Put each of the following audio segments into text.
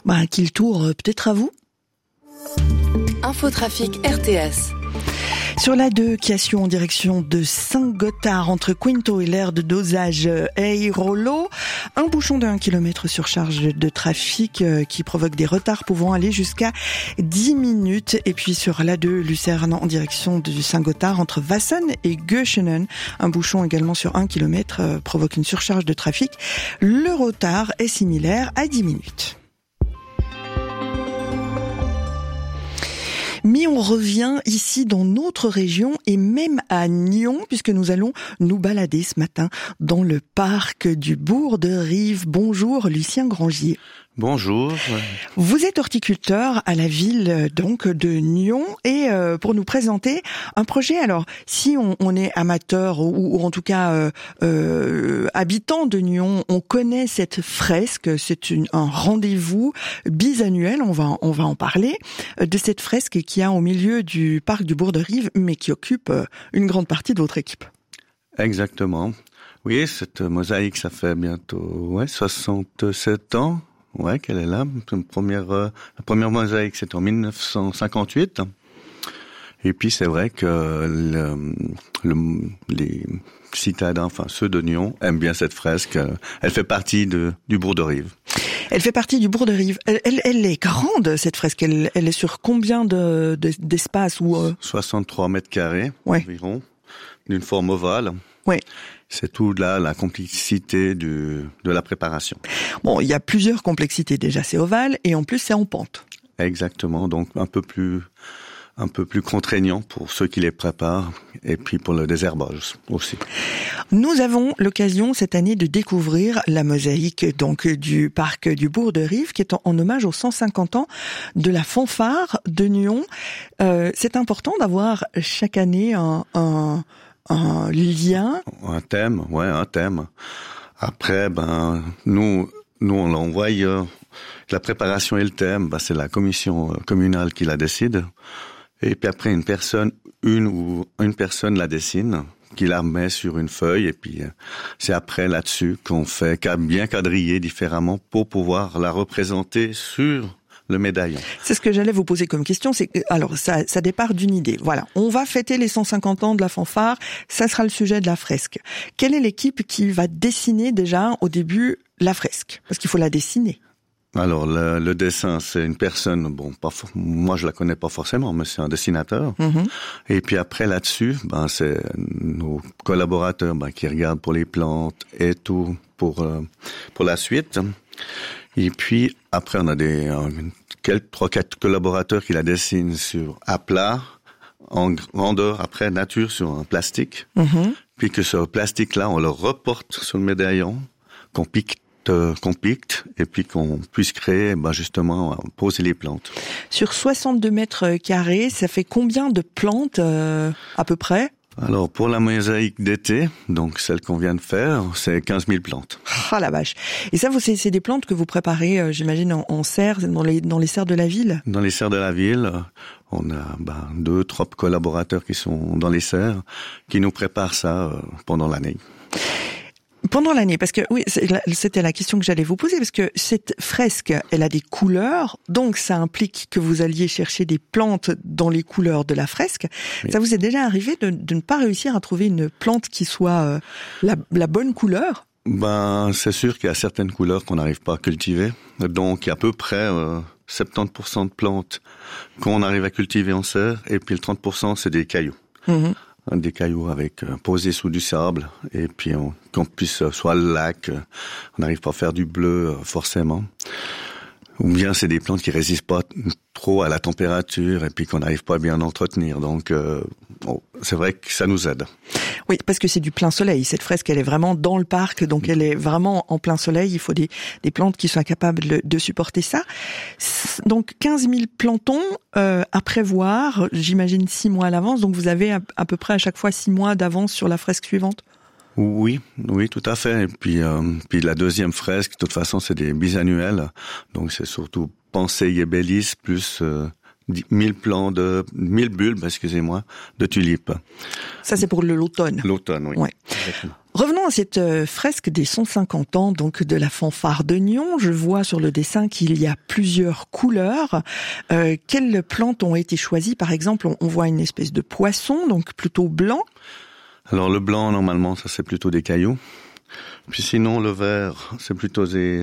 Qu'il tourne peut-être à vous. Infotrafic RTS. Sur la 2, qui a su en direction de Saint-Gothard, entre Quinto et l'aire de dosage Eirolo, un bouchon d'1 km surcharge de trafic qui provoque des retards pouvant aller jusqu'à 10 minutes. Et puis sur la 2, Lucerne en direction de Saint-Gothard, entre Vassen et Göschenen, un bouchon également sur 1 km provoque une surcharge de trafic. Le retard est similaire à 10 minutes. Mais on revient ici dans notre région et même à Nyon, puisque nous allons nous balader ce matin dans le parc du Bourg de Rive. Bonjour Lucien Grangier. Bonjour. Vous êtes horticulteur à la ville donc de Nyon et pour nous présenter un projet. Alors si on est amateur ou en tout cas habitant de Nyon, on connaît cette fresque. C'est un rendez-vous bisannuel. On va en parler de cette fresque qui a au milieu du parc du Bourg de Rive, mais qui occupe une grande partie de votre équipe. Exactement. Oui, cette mosaïque, ça fait bientôt 67 ans. Ouais, qu'elle est là. La première mosaïque, c'était en 1958. Et puis, c'est vrai que les citadins, enfin ceux de Nyon, aiment bien cette fresque. Elle fait partie du Bourg de Rive. Elle fait partie du Bourg de Rive. Elle est grande, cette fresque. Elle est sur combien d'espace 63 mètres carrés environ, d'une forme ovale. Oui. C'est tout là, la complexité de la préparation. Bon, il y a plusieurs complexités déjà. C'est ovale et en plus c'est en pente. Exactement, donc un peu plus contraignant pour ceux qui les préparent et puis pour le désherbage aussi. Nous avons l'occasion cette année de découvrir la mosaïque donc du parc du Bourg de Rive qui est en hommage aux 150 ans de la fanfare de Nyon. C'est important d'avoir chaque année un lien. Un thème. Après, nous on l'envoie. La préparation et le thème, c'est la commission communale qui la décide. Et puis après, une personne la dessine, qui la met sur une feuille. Et puis c'est après là-dessus qu'on fait bien quadriller différemment pour pouvoir la représenter sur le médaillon. C'est ce que j'allais vous poser comme question. Alors, ça départ d'une idée. Voilà. On va fêter les 150 ans de la fanfare. Ça sera le sujet de la fresque. Quelle est l'équipe qui va dessiner déjà au début la fresque? Parce qu'il faut la dessiner. Alors, le dessin, c'est une personne, moi je la connais pas forcément, mais c'est un dessinateur. Mm-hmm. Et puis après, là-dessus, c'est nos collaborateurs, qui regardent pour les plantes et tout pour la suite. Et puis, après, on a 3-4 collaborateurs qui la dessinent à plat, en grandeur, après, nature, sur un plastique. Mm-hmm. Puis que ce plastique-là, on le reporte sur le médaillon, qu'on pique, et puis qu'on puisse créer, justement, poser les plantes. Sur 62 mètres carrés, ça fait combien de plantes, à peu près? Alors, pour la mosaïque d'été, donc celle qu'on vient de faire, c'est 15 000 plantes. Ah la vache. Et ça, c'est des plantes que vous préparez, j'imagine, en serre, dans les serres de la ville? Dans les serres de la ville, on a 2-3 collaborateurs qui sont dans les serres, qui nous préparent ça pendant l'année. Pendant l'année, parce que oui, c'était la question que j'allais vous poser, parce que cette fresque, elle a des couleurs, donc ça implique que vous alliez chercher des plantes dans les couleurs de la fresque. Oui. Ça vous est déjà arrivé de ne pas réussir à trouver une plante qui soit la bonne couleur? C'est sûr qu'il y a certaines couleurs qu'on n'arrive pas à cultiver, donc il y a à peu près 70% de plantes qu'on arrive à cultiver en serre, et puis le 30% c'est des cailloux. Mm-hmm. Des cailloux posés sous du sable, et puis qu'on puisse, soit le lac, on n'arrive pas à faire du bleu forcément, ou bien c'est des plantes qui résistent pas trop à la température et puis qu'on n'arrive pas à bien entretenir, donc c'est vrai que ça nous aide. Oui, parce que c'est du plein soleil. Cette fresque, elle est vraiment dans le parc, donc elle est vraiment en plein soleil. Il faut des plantes qui soient capables de supporter ça. Donc 15 000 plantons à prévoir, j'imagine 6 mois à l'avance. Donc vous avez à peu près à chaque fois 6 mois d'avance sur la fresque suivante. Oui, tout à fait. Et puis la deuxième fresque, de toute façon, c'est des bisannuels. Donc c'est surtout Pensée Yébelis plus 1000 bulbes, de tulipes. Ça, c'est pour l'automne. L'automne, oui. Ouais. Revenons à cette fresque des 150 ans donc de la fanfare de Nyon. Je vois sur le dessin qu'il y a plusieurs couleurs. Quelles plantes ont été choisies? Par exemple, on voit une espèce de poisson, donc plutôt blanc. Alors le blanc, normalement, ça c'est plutôt des cailloux. Puis sinon, le vert, c'est plutôt des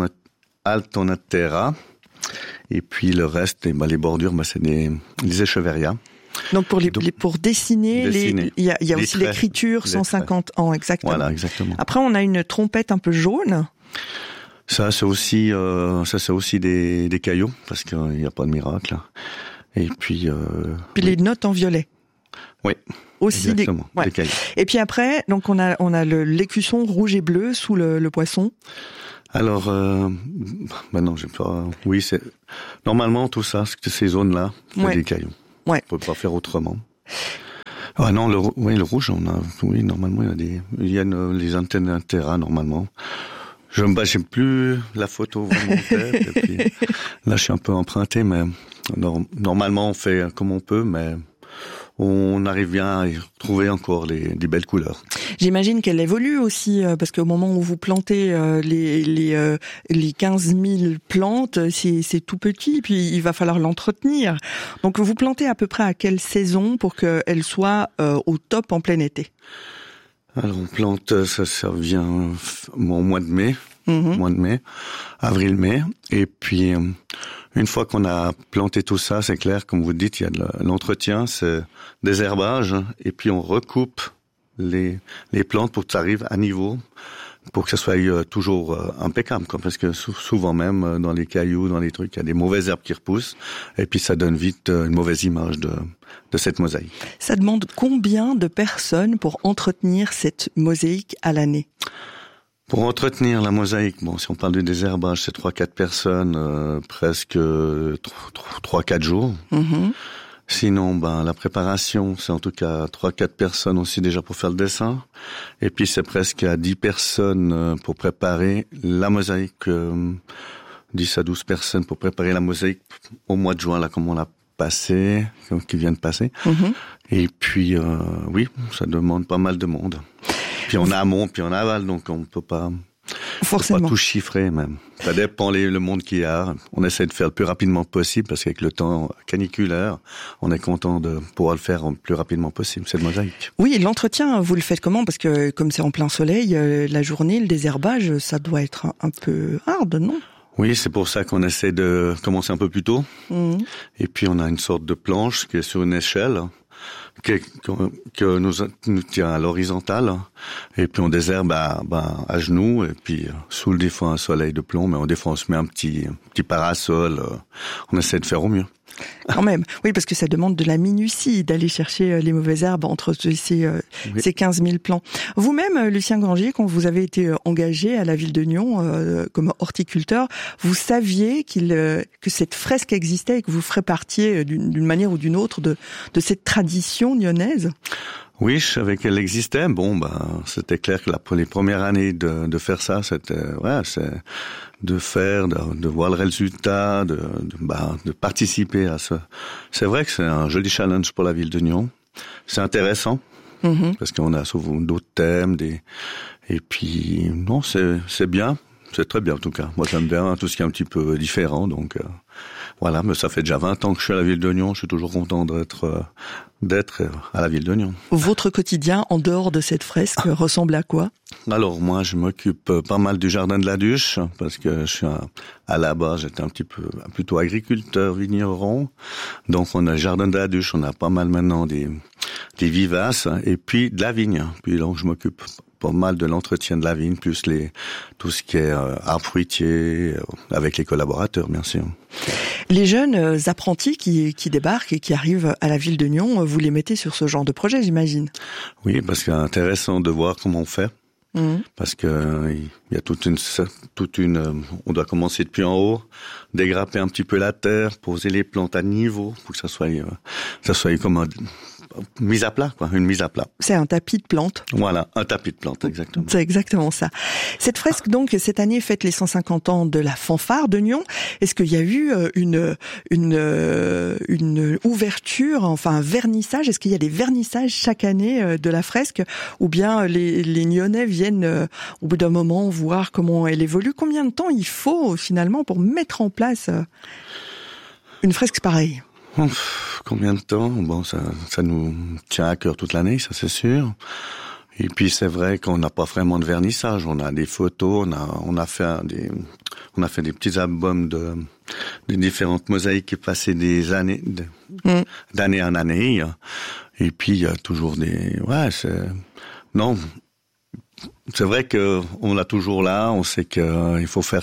Altonatera. Et puis le reste, les bordures, c'est des Echeveria. Donc pour dessiner. Il y a aussi l'écriture 150 ans, exactement. Voilà, exactement. Après, on a une trompette un peu jaune. Ça, c'est aussi des cailloux, parce qu'il n'y a pas de miracle. Et puis les notes en violet. Oui. Aussi des cailloux. Et puis après, donc on a l'écusson rouge et bleu sous le poisson. Alors, non, j'ai pas. Oui, c'est normalement tout ça, ces zones-là, c'est des cailloux. Ouais. On peut pas faire autrement. Ah non, le rouge, normalement il y a les antennes intera normalement. J'ai plus la photo vraiment en tête. Et puis, là, je suis un peu emprunté, mais normalement on fait comme on peut, mais on arrive bien à y trouver encore des belles couleurs. J'imagine qu'elle évolue aussi, parce qu'au moment où vous plantez les 15 000 plantes, c'est tout petit, puis il va falloir l'entretenir. Donc vous plantez à peu près à quelle saison pour qu'elle soit au top en plein été? Alors on plante, ça vient au mois de mai, avril-mai, et puis une fois qu'on a planté tout ça, c'est clair, comme vous dites, il y a de l'entretien, c'est des herbages, et puis on recoupe les plantes pour que ça arrive à niveau, pour que ça soit toujours impeccable, quoi, parce que souvent même dans les cailloux, dans les trucs, il y a des mauvaises herbes qui repoussent, et puis ça donne vite une mauvaise image de cette mosaïque. Ça demande combien de personnes pour entretenir cette mosaïque à l'année? Pour entretenir la mosaïque, si on parle de désherbage, c'est 3-4 personnes, presque 3-4 jours. Mm-hmm. Sinon, la préparation, c'est en tout cas 3-4 personnes aussi déjà pour faire le dessin. Et puis c'est presque à 10 personnes pour préparer la mosaïque, 10 à 12 personnes pour préparer la mosaïque au mois de juin, là, comme on l'a passé, qui vient de passer. Mm-hmm. Et puis, oui, ça demande pas mal de monde. Puis en amont, puis en aval, donc on peut pas tout chiffrer même. Ça dépend le monde qu'il y a. On essaie de faire le plus rapidement possible parce qu'avec le temps caniculaire, on est content de pouvoir le faire le plus rapidement possible, cette mosaïque. Oui, l'entretien, vous le faites comment? Parce que comme c'est en plein soleil, la journée, le désherbage, ça doit être un peu hard, non? Oui, c'est pour ça qu'on essaie de commencer un peu plus tôt. Mmh. Et puis on a une sorte de planche qui est sur une échelle, que nous tient à l'horizontale, et puis on désherbe à genoux, et puis sous des fois un soleil de plomb, mais des fois on se met un petit parasol, on essaie de faire au mieux. Quand même, oui, parce que ça demande de la minutie d'aller chercher les mauvaises herbes entre ces 15 000 plants. Vous-même, Lucien Grangier, quand vous avez été engagé à la ville de Nyon comme horticulteur, vous saviez que cette fresque existait et que vous feriez partie d'une manière ou d'une autre de cette tradition nyonnaise? Oui, je savais qu'elle existait. C'était clair que pour les premières années de faire ça, c'était c'est de voir le résultat, de participer à ça. C'est vrai que c'est un joli challenge pour la ville de Nyon. C'est intéressant parce qu'on a souvent d'autres thèmes, et puis non, c'est bien. C'est très bien en tout cas. Moi j'aime bien tout ce qui est un petit peu différent, donc voilà. Mais ça fait déjà 20 ans que je suis à la ville de Nyon. Je suis toujours content d'être à la ville de Nyon. Votre quotidien en dehors de cette fresque ressemble à quoi? Alors moi je m'occupe pas mal du jardin de la Duche parce que je suis à la base j'étais un petit peu plutôt agriculteur vigneron. Donc on a le jardin de la Duche, on a pas mal maintenant des vivaces et puis de la vigne. Puis donc je m'occupe pas mal de l'entretien de la vigne, plus tout ce qui est arbre fruitier, avec les collaborateurs, bien sûr. Les jeunes apprentis qui débarquent et qui arrivent à la ville de Nyon, vous les mettez sur ce genre de projet, j'imagine? Oui, parce que c'est intéressant de voir comment on fait. Parce que il y a toute une on doit commencer depuis en haut, dégrapper un petit peu la terre, poser les plantes à niveau pour que ça soit comme mise à plat, quoi, une mise à plat. C'est un tapis de plantes. Voilà, un tapis de plantes, exactement. C'est exactement ça. Cette fresque, donc, cette année, fête les 150 ans de la fanfare de Nyon. Est-ce qu'il y a eu une ouverture, enfin un vernissage? Est-ce qu'il y a des vernissages chaque année de la fresque, ou bien les Nyonnais viennent au bout d'un moment voir comment elle évolue? Combien de temps il faut finalement pour mettre en place une fresque pareille? Combien de temps? Bon, ça nous tient à cœur toute l'année, ça c'est sûr. Et puis c'est vrai qu'on n'a pas vraiment de vernissage. On a des photos, on a fait des petits albums de différentes mosaïques qui passaient des années, d'année en année. Et puis il y a toujours c'est vrai que on l'a toujours là. On sait que il faut faire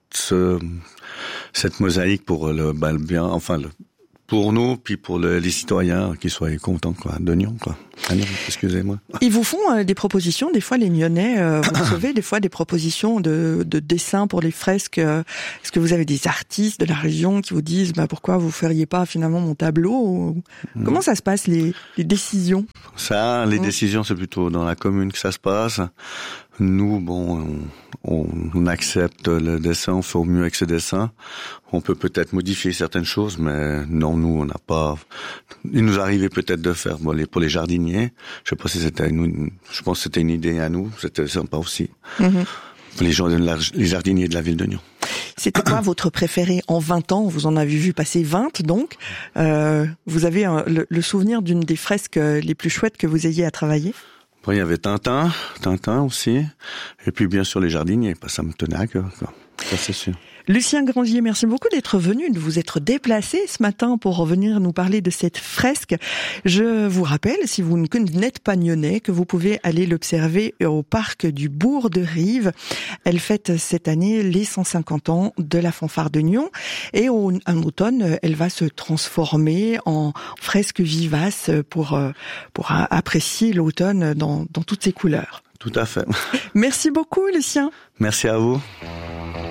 cette mosaïque pour le bien, enfin pour nous, puis pour les citoyens qui soient contents, quoi, de Nyon, quoi. Excusez-moi. Ils vous font des propositions, des fois les Nyonnais, vous recevez des fois des propositions de dessins pour les fresques. Est-ce que vous avez des artistes de la région qui vous disent pourquoi vous feriez pas finalement mon tableau? Comment ça se passe les décisions? Ça, les décisions, c'est plutôt dans la commune que ça se passe. Nous, on accepte le dessin, on fait au mieux avec ce dessin. On peut peut-être modifier certaines choses, mais non, nous, on n'a pas. Il nous arrivait peut-être de faire pour les jardiniers. Je sais pas si c'était je pense que c'était une idée à nous. C'était sympa aussi. Les jardiniers de la ville de Nyon. C'était quoi votre préféré en 20 ans? Vous en avez vu passer 20, donc. Vous avez le souvenir d'une des fresques les plus chouettes que vous ayez à travailler? Bon, il y avait Tintin aussi. Et puis, bien sûr, les jardiniers. Ça me tenait à cœur, quoi. Ça, c'est sûr. Lucien Grangier, merci beaucoup d'être venu, de vous être déplacé ce matin pour revenir nous parler de cette fresque. Je vous rappelle, si vous n'êtes pas nyonnais, que vous pouvez aller l'observer au parc du Bourg de Rive. Elle fête cette année les 150 ans de la fanfare de Nyon. Et en automne, elle va se transformer en fresque vivace pour apprécier l'automne dans toutes ses couleurs. Tout à fait. Merci beaucoup, Lucien. Merci à vous.